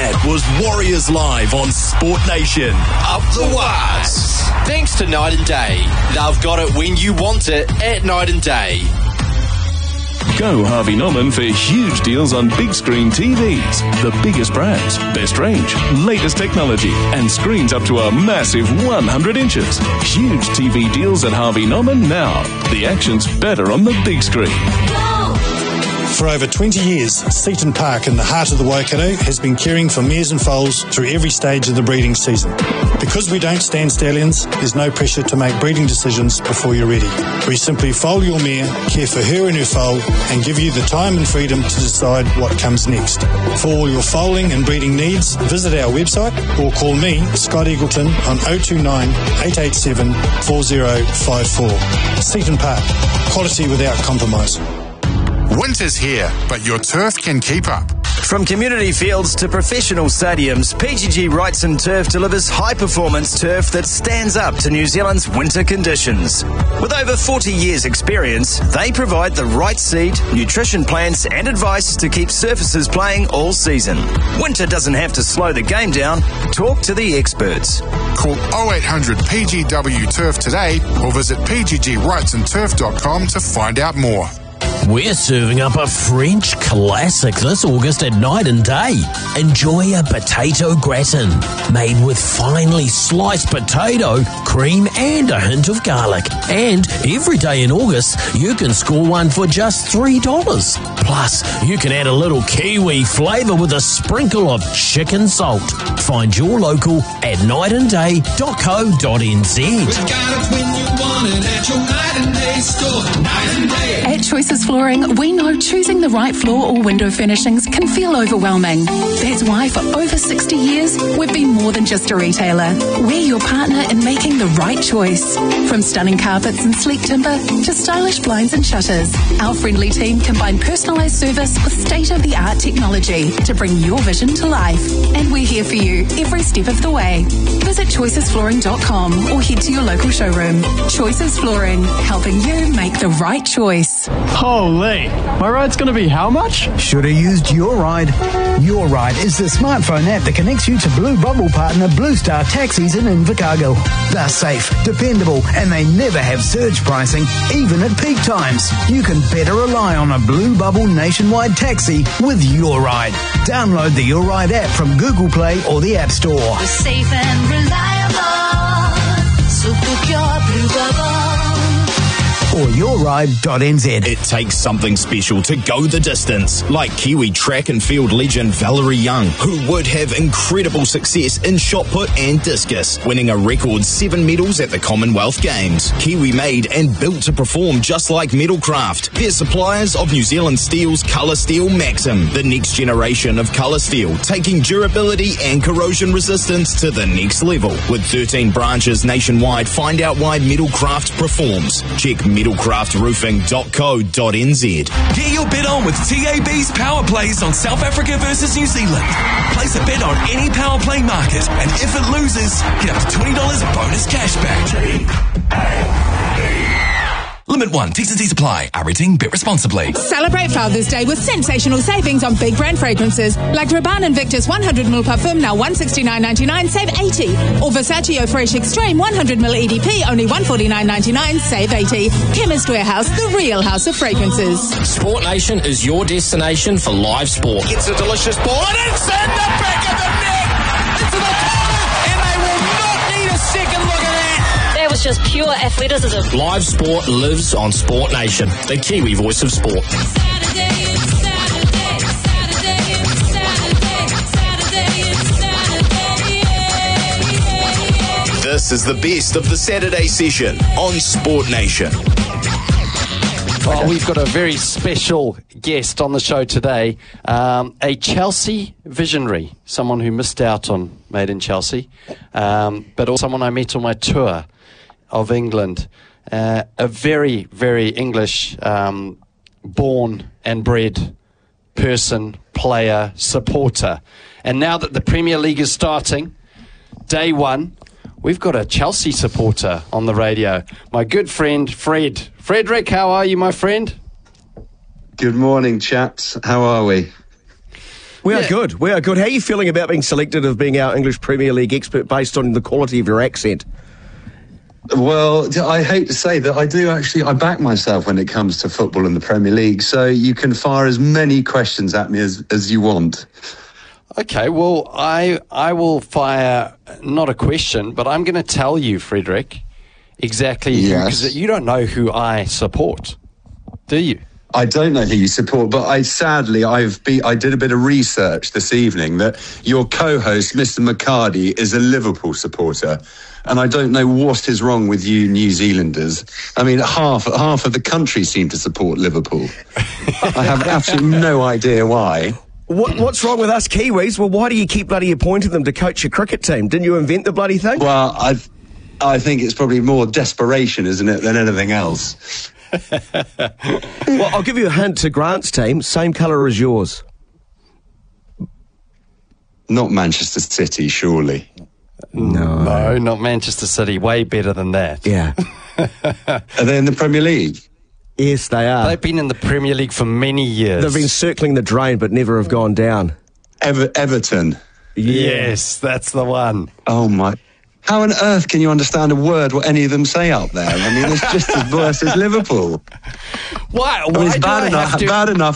That was Warriors Live on Sport Nation. Up the Waz. Thanks to Night and Day. They've got it when you want it at Night and Day. Go Harvey Norman for huge deals on big screen TVs. The biggest brands, best range, latest technology, and screens up to a massive 100 inches. Huge TV deals at Harvey Norman now. The action's better on the big screen. For over 20 years, Seaton Park in the heart of the Waikato has been caring for mares and foals through every stage of the breeding season. Because we don't stand stallions, there's no pressure to make breeding decisions before you're ready. We simply foal your mare, care for her and her foal, and give you the time and freedom to decide what comes next. For all your foaling and breeding needs, visit our website or call me, Scott Eagleton, on 029 887 4054. Seaton Park, quality without compromise. Winter's here, but your turf can keep up. From community fields to professional stadiums, PGG Wrightson Turf delivers high-performance turf that stands up to New Zealand's winter conditions. With over 40 years' experience, they provide the right seed, nutrition plans and advice to keep surfaces playing all season. Winter doesn't have to slow the game down. Talk to the experts. Call 0800 PGW Turf today or visit pggwrightsonturf.com to find out more. We're serving up a French classic this August at Night and Day. Enjoy a potato gratin made with finely sliced potato, cream and a hint of garlic. And every day in August, you can score one for just $3. Plus, you can add a little Kiwi flavour with a sprinkle of chicken salt. Find your local at nightandday.co.nz. We got it when you want it at your Night and Day store. Night and Day. At Choices Flooring, we know choosing the right floor or window furnishings can feel overwhelming. That's why for over 60 years, we've been more than just a retailer. We're your partner in making the right choice. From stunning carpets and sleek timber to stylish blinds and shutters, our friendly team combine personalised service with state-of-the-art technology to bring your vision to life. And we're here for you every step of the way. Visit choicesflooring.com or head to your local showroom. Choices Flooring, helping you make the right choice. Holy, my ride's going to be how much? Should have used Your Ride. Your Ride is the smartphone app that connects you to Blue Bubble partner Blue Star Taxis in Invercargill. They're safe, dependable, and they never have surge pricing, even at peak times. You can better rely on a Blue Bubble nationwide taxi with Your Ride. Download the Your Ride app from Google Play or the App Store. We're safe and reliable, so book your Blue Bubble. Or yourride.nz. It takes something special to go the distance, like Kiwi track and field legend Valerie Young, who would have incredible success in shot put and discus, winning a record 7 medals at the Commonwealth Games. Kiwi made and built to perform just like Metalcraft. They're suppliers of New Zealand Steel's Colour Steel Maxim, the next generation of colour steel, taking durability and corrosion resistance to the next level. With 13 branches nationwide, find out why Metalcraft performs. Check metalcraftroofing.co.nz. Get your bet on with TAB's Power Plays on South Africa versus New Zealand. Place a bet on any Power Play market, and if it loses, get up to $20 in bonus cashback. Limit 1. T's and C's apply. Rating. Bet responsibly. Celebrate Father's Day with sensational savings on big brand fragrances like Rabanne Invictus 100ml Parfum, now $169.99, save $80. Or Versace Eau Fresh Extreme 100ml EDP, only $149.99, save $80. Chemist Warehouse, the real house of fragrances. Sport Nation is your destination for live sport. It's a delicious ball and it's in the back of the net. Into the corner, and they will not need a second look at that. That was just pure athleticism. Live sport lives on Sport Nation, the Kiwi voice of sport. This is the best of the Saturday session on Sport Nation. Well, we've got a very special guest on the show today, a Chelsea visionary, someone who missed out on Made in Chelsea, but also someone I met on my tour of England, a very, very English born and bred person, player, supporter. And now that the Premier League is starting, day one, we've got a Chelsea supporter on the radio. My good friend, Fred. Frederick, how are you, my friend? Good morning, chaps. How are we? We are good. We are good. How are you feeling about being selected as being our English Premier League expert based on the quality of your accent? Well, I hate to say that I back myself when it comes to football in the Premier League, so you can fire as many questions at me as you want. Okay, well, I will fire not a question, but I'm going to tell you, Frederick, exactly because you don't know who I support, do you? I don't know who you support, but I did a bit of research this evening that your co-host, Mr. McCarty, is a Liverpool supporter. And I don't know what is wrong with you New Zealanders. I mean, half of the country seem to support Liverpool. I have absolutely no idea why. What's wrong with us Kiwis? Well, why do you keep bloody appointing them to coach your cricket team? Didn't you invent the bloody thing? Well, I think it's probably more desperation, isn't it, than anything else. Well, I'll give you a hint to Grant's team. Same colour as yours. Not Manchester City, surely. No, not Manchester City. Way better than that. Yeah. Are they in the Premier League? Yes, they are. They've been in the Premier League for many years. They've been circling the drain but never have gone down. Everton? Yes, that's the one. Oh, my... How on earth can you understand a word what any of them say up there? I mean, it's just as worse as Liverpool. Why? It's bad enough.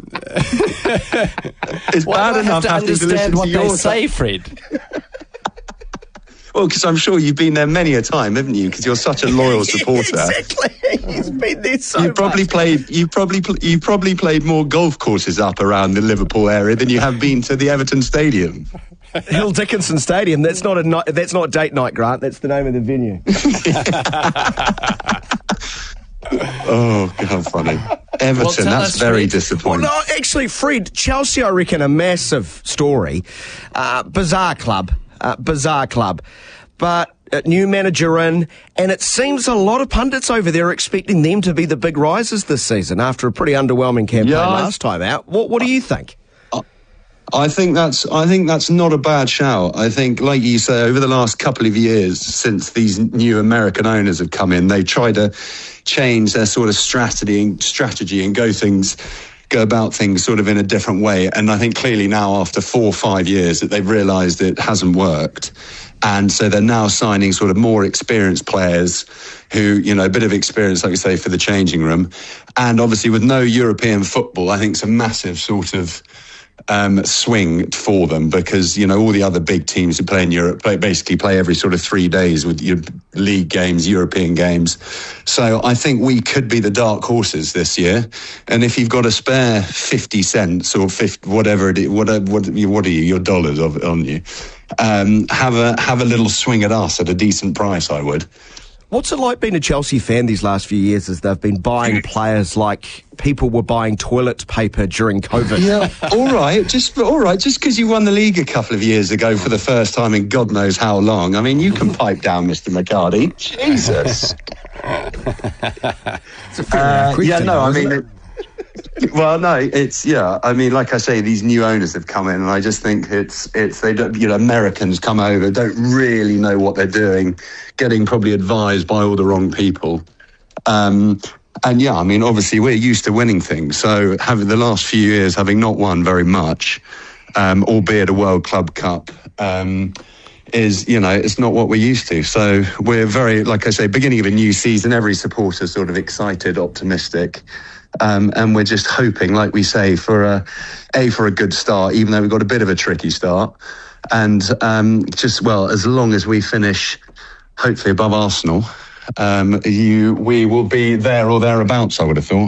It's bad enough having to listen what to they say, Fred. Well, because I'm sure you've been there many a time, haven't you? Because you're such a loyal supporter. Exactly. He's been there so You probably played more golf courses up around the Liverpool area than you have been to the Everton Stadium. Hill Dickinson Stadium. That's not date night, Grant. That's the name of the venue. Oh, God, funny. Everton, that's very disappointing. Well, no, actually, Fred, Chelsea, I reckon, a massive story. Bizarre club. But new manager in, and it seems a lot of pundits over there are expecting them to be the big risers this season after a pretty underwhelming campaign last time out. What do you think? I think that's not a bad shout. I think, like you say, over the last couple of years, since these new American owners have come in, they try to change their sort of strategy and go about things sort of in a different way. And I think clearly now, after 4 or 5 years, that they've realised it hasn't worked. And so they're now signing sort of more experienced players who, a bit of experience, like you say, for the changing room. And obviously with no European football, I think it's a massive sort of swing for them, because all the other big teams who play in Europe basically play every sort of 3 days with your league games, European games. So I think we could be the dark horses this year. And if you've got a spare 50 cents or 50, whatever it is, what are you, your dollars on you? Have a little swing at us at a decent price, I would. What's it like being a Chelsea fan these last few years as they've been buying players like people were buying toilet paper during COVID? Yeah, all right. Just because you won the league a couple of years ago for the first time in God knows how long. I mean, you can pipe down, Mr. McCarty. Jesus. I mean, like I say, these new owners have come in, and I just think they don't, Americans come over, don't really know what they're doing, getting probably advised by all the wrong people. And I mean, obviously we're used to winning things. So having the last few years, having not won very much, albeit a World Club Cup, it's not what we're used to. So we're very, like I say, beginning of a new season, every supporter sort of excited, optimistic. And we're just hoping, like we say, for a good start, even though we've got a bit of a tricky start. And as long as we finish, hopefully above Arsenal, we will be there or thereabouts, I would have thought.